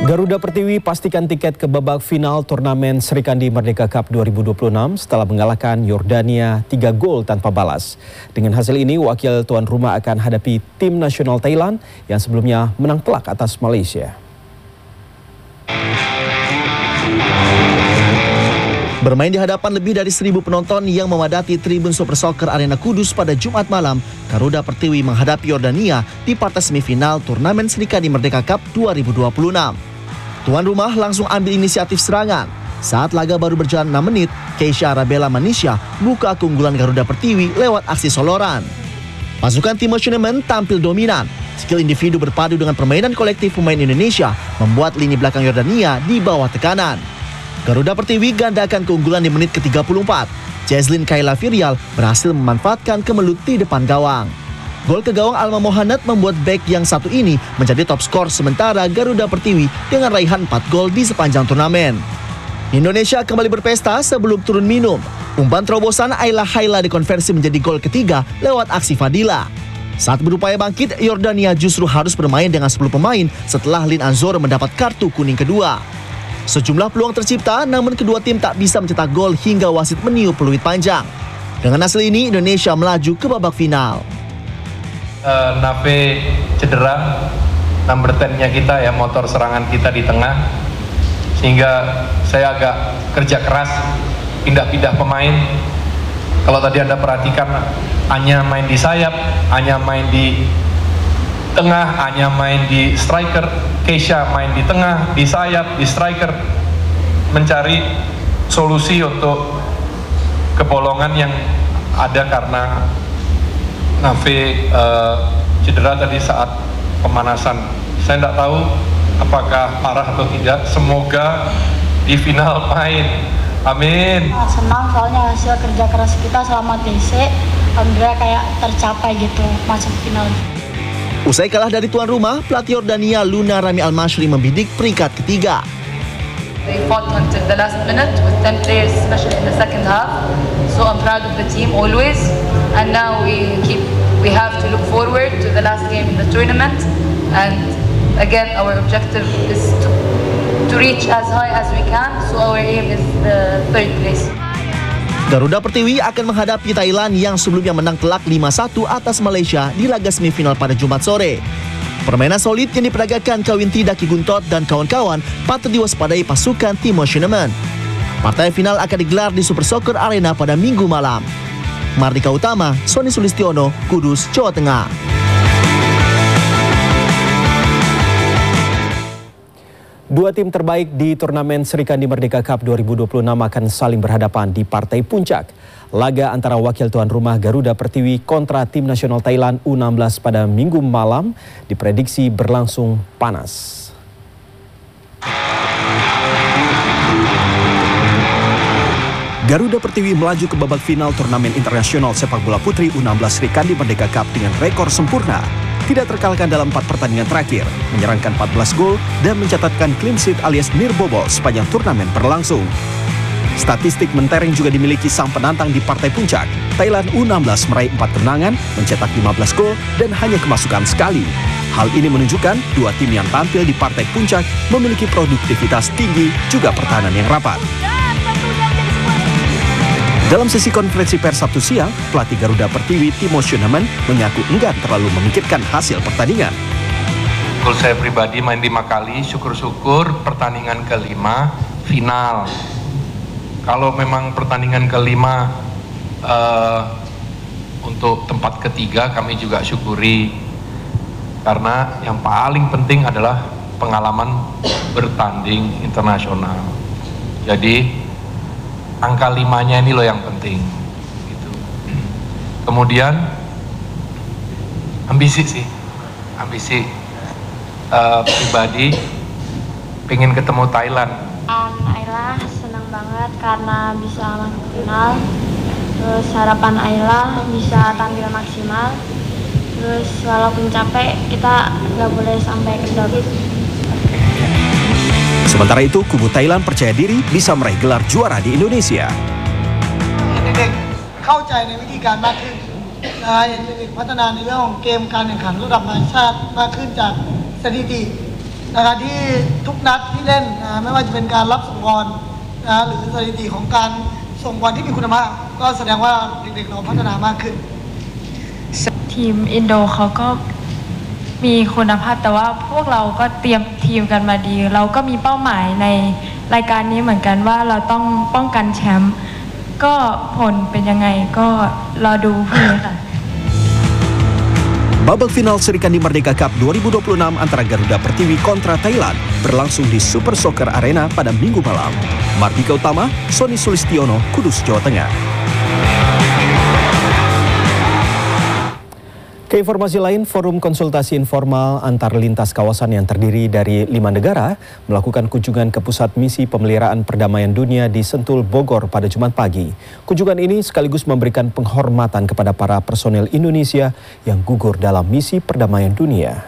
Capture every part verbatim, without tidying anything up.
Garuda Pertiwi pastikan tiket ke babak final turnamen Serikandi Merdeka Cup dua ribu dua puluh enam setelah mengalahkan Yordania tiga gol tanpa balas. Dengan hasil ini, wakil tuan rumah akan hadapi tim nasional Thailand yang sebelumnya menang telak atas Malaysia. Bermain di hadapan lebih dari seribu penonton yang memadati Tribun Super Soccer Arena Kudus pada Jumat malam, Garuda Pertiwi menghadapi Yordania di partai semifinal turnamen Serikandi Merdeka Cup dua ribu dua puluh enam. Tuan rumah langsung ambil inisiatif serangan. Saat laga baru berjalan enam menit, Keisha Arabella Manisha buka keunggulan Garuda Pertiwi lewat aksi soloran. Pasukan Timo Schuenemann tampil dominan. Skill individu berpadu dengan permainan kolektif pemain Indonesia membuat lini belakang Yordania di bawah tekanan. Garuda Pertiwi gandakan keunggulan di menit ke tiga puluh empat. Jazlyn Kayla Virial berhasil memanfaatkan kemelut di depan gawang. Gol ke gawang Alma Mohanad membuat bek yang satu ini menjadi top skor sementara Garuda Pertiwi dengan raihan empat gol di sepanjang turnamen. Indonesia kembali berpesta sebelum turun minum. Umpan terobosan Ayla Haila dikonversi menjadi gol ketiga lewat aksi Fadila. Saat berupaya bangkit, Yordania justru harus bermain dengan sepuluh pemain setelah Lin Anzor mendapat kartu kuning kedua. Sejumlah peluang tercipta, namun kedua tim tak bisa mencetak gol hingga wasit meniup peluit panjang. Dengan hasil ini, Indonesia melaju ke babak final. Uh, Nave cedera, number sepuluh-nya kita ya, motor serangan kita di tengah. Sehingga saya agak kerja keras, pindah-pindah pemain. Kalau tadi Anda perhatikan, Anya main di sayap, Anya main di tengah, hanya main di striker, Keisha main di tengah, di sayap, di striker, mencari solusi untuk kebolongan yang ada karena Nave uh, cedera tadi saat pemanasan. Saya tidak tahu apakah parah atau tidak, semoga di final main. Amin. Senang soalnya hasil kerja keras kita selama T C, alhamdulillah kayak tercapai gitu masuk final. Usai kalah dari tuan rumah, pelatih Yordania Luna Rami Al-Mashri membidik peringkat ketiga. They fought until the last minute with ten players, especially in the second half. So I'm proud of the team always. And now we keep, we have to look forward to the last game in the tournament. And again, our objective is to, to reach as high as we can. So our aim is the third place. Garuda Pertiwi akan menghadapi Thailand yang sebelumnya menang telak lima satu atas Malaysia di laga semifinal pada Jumat sore. Permainan solid yang diperagakan Kawinti Daki Guntot dan kawan-kawan patut diwaspadai pasukan Timo Schuenemann. Partai final akan digelar di Super Soccer Arena pada Minggu malam. Mardika Utama, Sony Sulistiono, Kudus, Jawa Tengah. Dua tim terbaik di turnamen Serikandi Merdeka Cup dua ribu dua puluh enam akan saling berhadapan di partai puncak. Laga antara wakil tuan rumah Garuda Pertiwi kontra tim nasional Thailand U enam belas pada Minggu malam diprediksi berlangsung panas. Garuda Pertiwi melaju ke babak final turnamen internasional sepak bola putri U enam belas Serikandi Merdeka Cup dengan rekor sempurna. Tidak terkalahkan dalam empat pertandingan terakhir, menyerangkan empat belas gol dan mencatatkan clean sheet alias nirbobol sepanjang turnamen berlangsung. Statistik mentereng juga dimiliki sang penantang di partai puncak. Thailand U enam belas meraih empat kemenangan, mencetak lima belas gol dan hanya kemasukan sekali. Hal ini menunjukkan dua tim yang tampil di partai puncak memiliki produktivitas tinggi juga pertahanan yang rapat. Dalam sesi konferensi pers Sabtu siang, pelatih Garuda Pertiwi Timo Schuenemann mengaku enggan terlalu memikirkan hasil pertandingan. Gol saya pribadi main lima kali, syukur-syukur pertandingan kelima final. Kalau memang pertandingan kelima uh, untuk tempat ketiga kami juga syukuri. Karena yang paling penting adalah pengalaman bertanding internasional. Jadi angka limanya ini loh yang penting gitu. Kemudian ambisi sih ambisi uh, pribadi pengen ketemu Thailand. Um, Ayla senang banget karena bisa masuk final. Terus harapan Ayla bisa tampil maksimal. Terus walaupun capek kita nggak boleh sampai kendor. Sementara itu, kubu Thailand percaya diri bisa meraih gelar juara di Indonesia. เด็กๆเข้าใจในวิธีการมากขึ้นนะเด็กๆพัฒนาในเรื่องของเกมการแข่งขันระดับนานาชาติมากขึ้นจากสถิตินะครับที่ทุกนัดที่เล่นนะไม่ว่าจะเป็นการรับส่งบอลนะหรือสถิติของการส่งบอลที่มีคุณภาพก็แสดงว่าเด็กๆเราพัฒนามากขึ้นทีมอินโดเขาก็มีคุณภาพแต่ว่าพวกเราก็เตรียมทีมกันมาดีเราก็มีเป้าหมายในรายการนี้เหมือนกันว่าเราต้องป้องกันแชมป์ก็ผลเป็นยังไงก็รอดูพรุ่งนี้ค่ะ Babak final Seri Kandi Merdeka Cup dua ribu dua puluh enam antara Garuda Pertiwi kontra Thailand berlangsung di Super Soccer Arena pada Minggu malam. Mardika Utama, Sony Sulistiono, Kudus, Jawa Tengah. Keinformasi lain, Forum Konsultasi Informal Antar Lintas Kawasan yang terdiri dari lima negara melakukan kunjungan ke Pusat Misi Pemeliharaan Perdamaian Dunia di Sentul, Bogor pada Jumat pagi. Kunjungan ini sekaligus memberikan penghormatan kepada para personel Indonesia yang gugur dalam misi perdamaian dunia.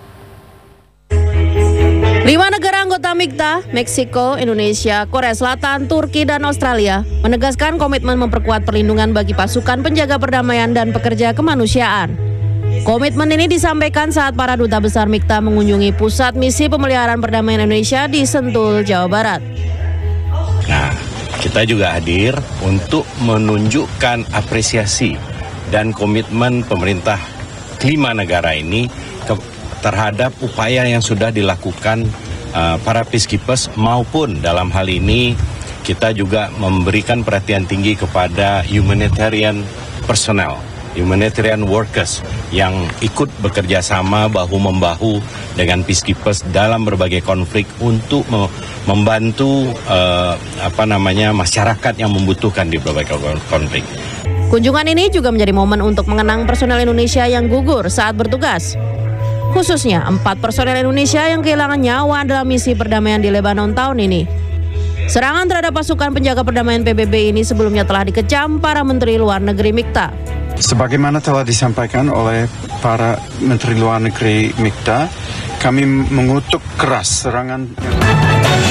Lima negara anggota M I K T A, Meksiko, Indonesia, Korea Selatan, Turki, dan Australia menegaskan komitmen memperkuat perlindungan bagi pasukan penjaga perdamaian dan pekerja kemanusiaan. Komitmen ini disampaikan saat para duta besar M I K T A mengunjungi Pusat Misi Pemeliharaan Perdamaian Indonesia di Sentul, Jawa Barat. Nah, kita juga hadir untuk menunjukkan apresiasi dan komitmen pemerintah kelima negara ini ke, terhadap upaya yang sudah dilakukan uh, para peacekeepers maupun dalam hal ini kita juga memberikan perhatian tinggi kepada humanitarian personnel. Humanitarian workers yang ikut bekerja sama bahu-membahu dengan peacekeepers dalam berbagai konflik untuk membantu uh, apa namanya masyarakat yang membutuhkan di berbagai konflik. Kunjungan ini juga menjadi momen untuk mengenang personel Indonesia yang gugur saat bertugas. Khususnya empat personel Indonesia yang kehilangan nyawa dalam misi perdamaian di Lebanon tahun ini. Serangan terhadap pasukan penjaga perdamaian P B B ini sebelumnya telah dikecam para Menteri Luar Negeri M I K T A. Sebagaimana telah disampaikan oleh para Menteri Luar Negeri M I K T A, kami mengutuk keras serangan